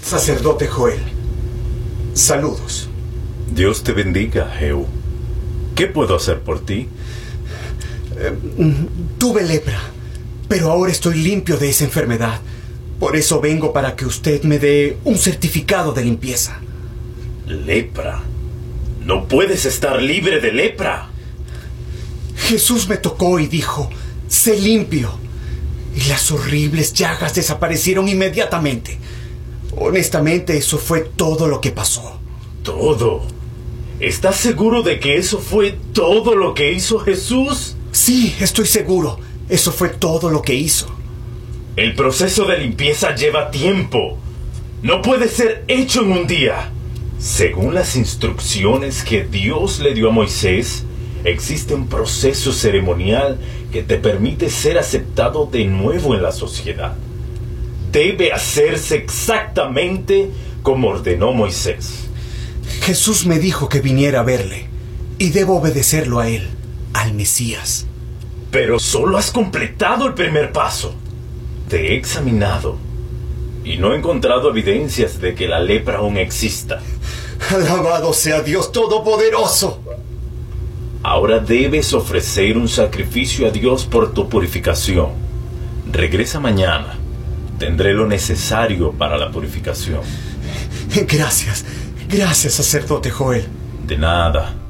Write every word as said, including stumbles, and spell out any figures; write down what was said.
Sacerdote Joel, saludos. Dios te bendiga, Jehú. ¿Qué puedo hacer por ti? Eh, tuve lepra, pero ahora estoy limpio de esa enfermedad. Por eso vengo para que usted me dé un certificado de limpieza. ¿Lepra? No puedes estar libre de lepra. Jesús me tocó y dijo, sé limpio. Y las horribles llagas desaparecieron inmediatamente. Honestamente, eso fue todo lo que pasó. ¿Todo? ¿Estás seguro de que eso fue todo lo que hizo Jesús? Sí, estoy seguro. Eso fue todo lo que hizo. El proceso de limpieza lleva tiempo. No puede ser hecho en un día. Según las instrucciones que Dios le dio a Moisés, existe un proceso ceremonial que te permite ser aceptado de nuevo en la sociedad. Debe hacerse exactamente como ordenó Moisés. Jesús me dijo que viniera a verle, y debo obedecerlo a él, al Mesías. Pero solo has completado el primer paso. Te he examinado y no he encontrado evidencias de que la lepra aún exista. Alabado sea Dios Todopoderoso. Ahora debes ofrecer un sacrificio a Dios por tu purificación. Regresa mañana. Tendré lo necesario para la purificación. Gracias. Gracias, sacerdote Joel. De nada.